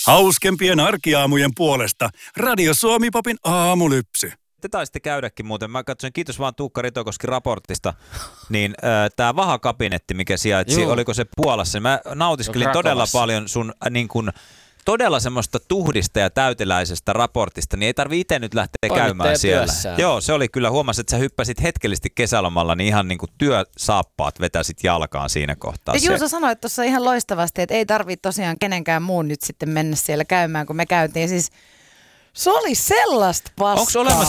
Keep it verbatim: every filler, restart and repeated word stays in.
Hauskempien arkiaamujen puolesta Radio Suomi Popin aamulypsy. Te taisitte käydäkin muuten. Mä katsoin, kiitos vaan Tuukka Ritokoski raportista, niin äh, tämä Vaha-kabinetti, mikä sijaitsi, Juu. oliko se Puolassa, mä nautiskelin no, todella paljon sun äh, niin kun, todella semmoista tuhdista ja täyteläisestä raportista, niin ei tarvitse itse nyt lähteä käymään siellä. Työssään. Joo, se oli kyllä, huomasin, että sä hyppäsit hetkellisesti kesälomalla, niin ihan niin kuin työsaappaat vetäsit jalkaan siinä kohtaa. Ja Juuso sanoi tuossa ihan loistavasti, että ei tarvitse tosiaan kenenkään muun nyt sitten mennä siellä käymään, kun me käytiin. Siis se oli sellaista paskaa. Onko olemassa